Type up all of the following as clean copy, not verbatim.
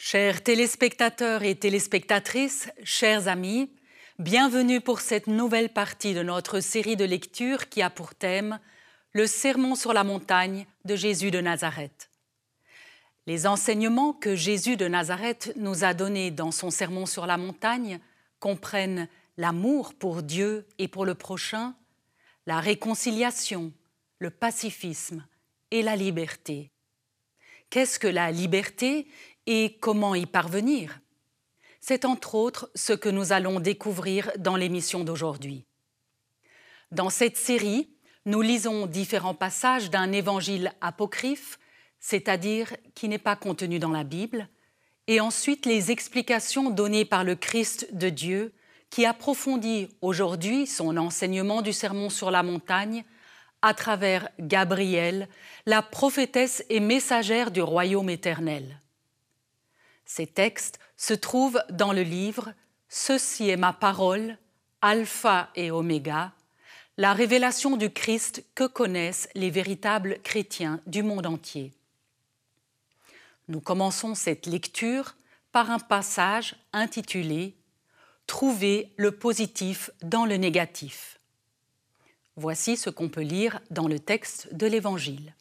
Chers téléspectateurs et téléspectatrices, chers amis, bienvenue pour cette nouvelle partie de notre série de lectures qui a pour thème le Sermon sur la montagne de Jésus de Nazareth. Les enseignements que Jésus de Nazareth nous a donnés dans son Sermon sur la montagne comprennent l'amour pour Dieu et pour le prochain, la réconciliation, le pacifisme et la liberté. Qu'est-ce que la liberté et comment y parvenir? C'est entre autres ce que nous allons découvrir dans l'émission d'aujourd'hui. Dans cette série, nous lisons différents passages d'un évangile apocryphe, c'est-à-dire qui n'est pas contenu dans la Bible, et ensuite les explications données par le Christ de Dieu qui approfondit aujourd'hui son enseignement du Sermon sur la montagne à travers Gabriel, la prophétesse et messagère du royaume éternel. Ces textes se trouvent dans le livre « Ceci est ma parole, Alpha et Oméga », la révélation du Christ que connaissent les véritables chrétiens du monde entier. Nous commençons cette lecture par un passage intitulé « Trouver le positif dans le négatif ». Voici ce qu'on peut lire dans le texte de l'Évangile.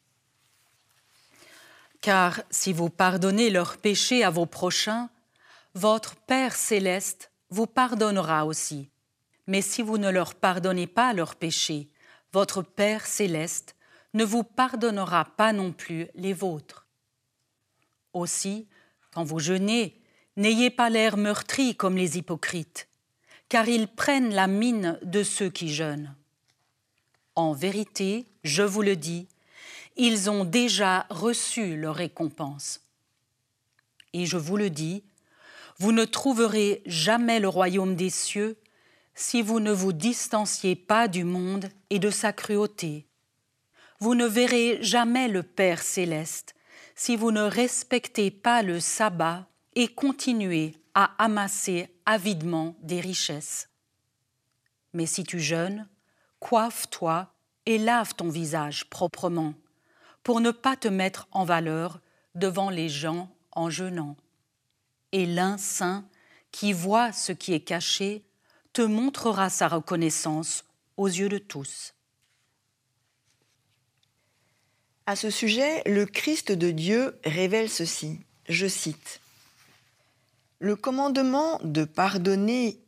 « Car si vous pardonnez leurs péchés à vos prochains, votre Père céleste vous pardonnera aussi. Mais si vous ne leur pardonnez pas leurs péchés, votre Père céleste ne vous pardonnera pas non plus les vôtres. Aussi, quand vous jeûnez, n'ayez pas l'air meurtri comme les hypocrites, car ils prennent la mine de ceux qui jeûnent. En vérité, je vous le dis, ils ont déjà reçu leur récompense. Et je vous le dis, vous ne trouverez jamais le royaume des cieux si vous ne vous distanciez pas du monde et de sa cruauté. Vous ne verrez jamais le Père céleste si vous ne respectez pas le sabbat et continuez à amasser avidement des richesses. Mais si tu jeûnes, coiffe-toi et lave ton visage proprement, pour ne pas te mettre en valeur devant les gens en jeûnant. Et l'un saint, qui voit ce qui est caché, te montrera sa reconnaissance aux yeux de tous. » À ce sujet, le Christ de Dieu révèle ceci, je cite. « Le commandement de pardonner